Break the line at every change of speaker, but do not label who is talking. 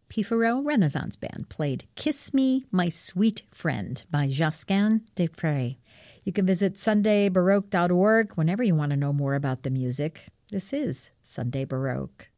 Pifaro Renaissance Band played Kiss Me, My Sweet Friend by Josquin des Prez. You can visit SundayBaroque.org whenever you want to know more about the music. This is Sunday Baroque.